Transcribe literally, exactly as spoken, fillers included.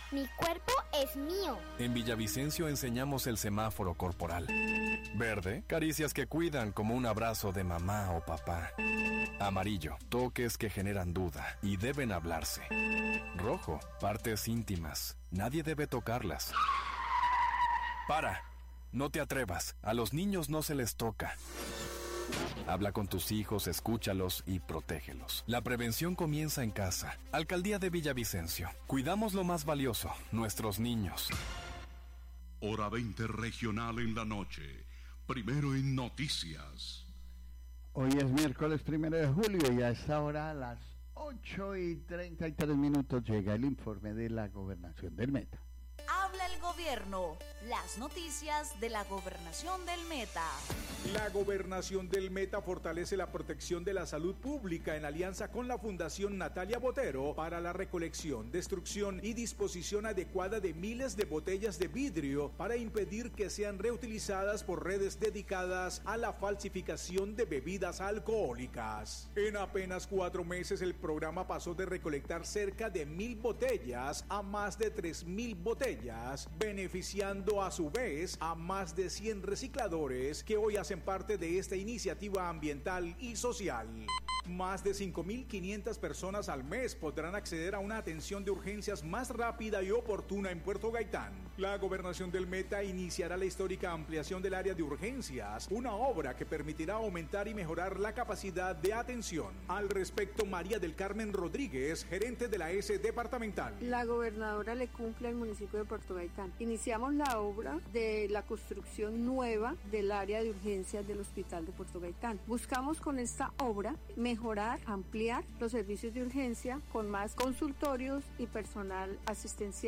Mi cuerpo es mío. En Villavicencio enseñamos el semáforo corporal. Verde, caricias que cuidan como un abrazo de mamá o papá. Amarillo, toques que generan duda y deben hablarse. Rojo, partes íntimas. Nadie debe tocarlas. ¡Para! No te atrevas. A los niños no se les toca. Habla con tus hijos, escúchalos y protégelos. La prevención comienza en casa. Alcaldía de Villavicencio. Cuidamos lo más valioso, nuestros niños. Hora veinte regional en la noche. Primero en noticias. Hoy es miércoles primero de julio y a esta hora a las ocho y treinta y tres minutos llega el informe de la Gobernación del Meta. Habla el gobierno. Las noticias de la Gobernación del Meta. La Gobernación del Meta fortalece la protección de la salud pública en alianza con la Fundación Natalia Botero para la recolección, destrucción y disposición adecuada de miles de botellas de vidrio para impedir que sean reutilizadas por redes dedicadas a la falsificación de bebidas alcohólicas. En apenas cuatro meses el programa pasó de recolectar cerca de mil botellas a más de tres mil botellas, beneficiando a su vez a más de cien recicladores que hoy hacen parte de esta iniciativa ambiental y social. Más de cinco mil quinientas personas al mes podrán acceder a una atención de urgencias más rápida y oportuna en Puerto Gaitán. La Gobernación del Meta iniciará la histórica ampliación del área de urgencias, una obra que permitirá aumentar y mejorar la capacidad de atención. Al respecto, María del Carmen Rodríguez, gerente de la S departamental. La gobernadora le cumple al municipio de Puerto Gaitán. Iniciamos la obra de la construcción nueva del área de urgencias del Hospital de Puerto Gaitán. Buscamos con esta obra mejorar, ampliar los servicios de urgencia con más consultorios y personal asistencial